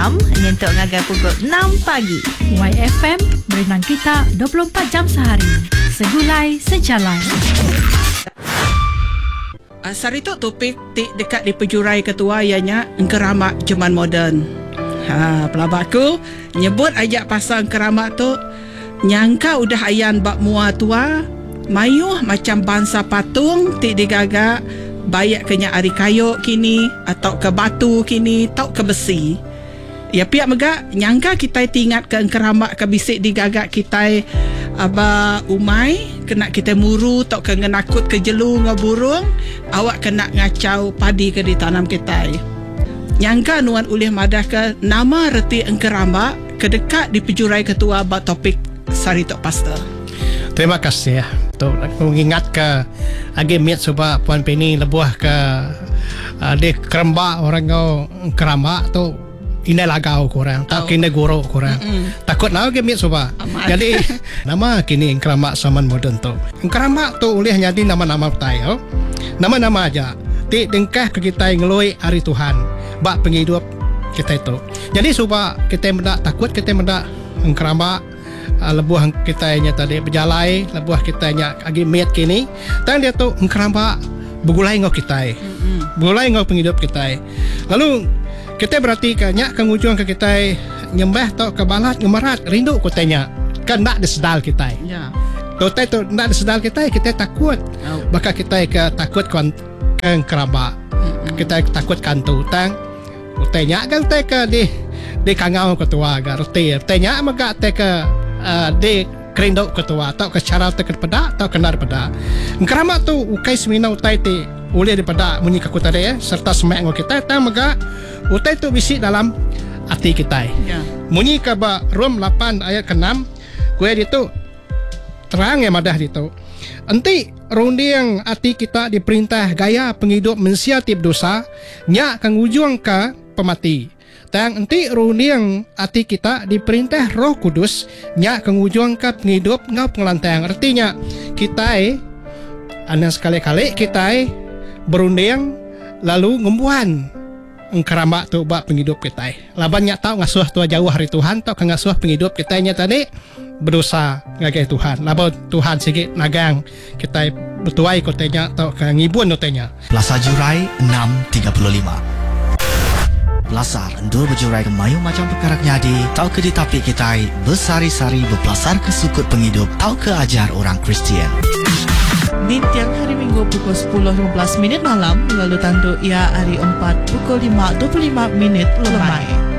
malam nyentuk ngagai pukul 6 pagi. YFM berinan kita 24 jam sehari. Segulai sejalan. Sarito topik dekat di pejurai ketua ianya keramat zaman moden. Pelabakku nyebut ajak pasal keramat tu nyangka udah ayan bak mua tua mayuh macam bangsa patung tik digagak bayak kenya ari kayu kini atau ke batu kini atau ke besi. Ya pihak megak nyangka kita tingat ke keramat ke bisik digagak kita aba umai kena kita muru tok ke ngenakut ke jelu ngaburung awak kena ngacau padi ke di tanam kita. Nyangka nuan ulih madah ke nama reti engkeramba kedekat di pejurai ketua bak topik Sarito Pastor. Terima kasih ya. Tu mengingat ke agi miat sebab Puan Penny lebuah ke di keramba orang kau keramba tu ini lagau kurang tak kini guru kurang takut nak agi miat sebab jadi nama kini keramba zaman moden tu keramba tu ulih jadi nama-nama tayo nama-nama aja ti dengkah ke kita ngeloi hari Tuhan bak penghidup kita itu. Jadi supaya kita mendak takut kita mendak keramba lebuah kita nya tadi berjalai lebuah kita nya agi miat kini dan dia tu keramba begulai ngau kita begulai ngau penghidup kita lalu kita berarti kanyak kangujung ke kita nyembah tau ke balat ngemarat rindu kotanya kan nak desedal kita ya totai tu nak desedal kita takut bakal kita ke takut kan keramba kita takut kan tu tang kotanya kan te ke di kangau ketua gar te tanya maga te ke di kerindok ketua atau ke cara te kepada atau kenar pada kerama tu ukai semina utai te oleh daripada munyi kaku tadi ya serta semak ngau kita tang maga utai tu bisi dalam hati kita ya munyi ka ba Rom 8 ayat ke-6 kue itu terang ya madah itu enti rundi yang hati kita diperintah gaya penghidup mensiatip dosa nya kang ujung ka pemati tang enti rundi yang hati kita diperintah Roh Kudus nya kang ujung ka penghidup ngau pengelantang artinya kita anak sekali-kali kita berunding lalu ngembuan kerama tu bak penghidup kita labannya tahu ngasuh tua jauh hari Tuhan tahu ngasuh penghidup kita nya tadi berdosa ngagai Tuhan laban Tuhan sikit nagang kita bertuai kotanya tahu ngibun kotanya Plaza Jurai 6.35 Belasar endur berjurai ke mayu macam perkara nyadi tahu ke di tapi kita bersari-sari berpelasar ke sukut penghidup tahu ke ajar orang Kristian Di tiang hari Minggu pukul 10.15 malam lalu tanduk ia hari 4 pukul 5.25 lemai.